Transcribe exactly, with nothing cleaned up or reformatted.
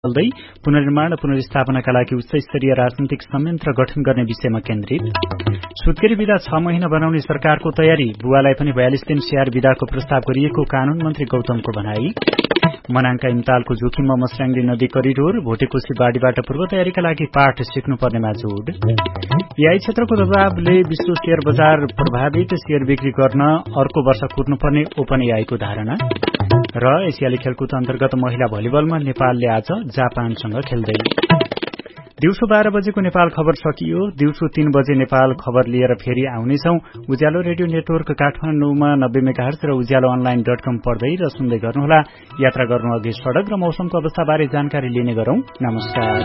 चल्दै पुनर्निर्माण र पुनर्स्थापनाका लागि उच्च स्तरीय राजनीतिक संयन्त्र गठन गर्ने विषयमा केन्द्रित। सुत्केरी विधा छ महिना बनाउने सरकारको तयारी, बुवालाई पनि बयालिस दिन स्याहार विधाको प्रस्ताव गरिएको कानून मन्त्री गौतमको भनाई। मनाङका इम्तालको जोखिममा मस्याङदी नदी करिडोर, भोटेकोशी बाढ़ीबाट पूर्व तयारीका लागि पाठ सिक्नुपर्नेमा जोड़। एआई क्षेत्रको दबावले विश्व शेयर बजार प्रभावित, शेयर बिक्री गर्न अर्को वर्ष कुर्नुपर्ने ओपन एआईको धारणा। र एसियाली खेलकुद अन्तर्गत महिला भलिबलमा नेपालले आज जापानसँग खेल्दै। दिउँसो बाह्र बजेको नेपाल खबर सकियो। दिउँसो तीन बजे नेपाल खबर लिएर फेरि आउनेछौ। उज्यालो रेडियो नेटवर्क काठमाडौँमा नब्बे मेगाहर्ज र उज्यालो अनलाइन डट कम पढ्दै र सुन्दै गर्नुहोला। यात्रा गर्नु अघि सड़क र मौसमको अवस्थाबारे जानकारी लिने गरौं। नमस्कार।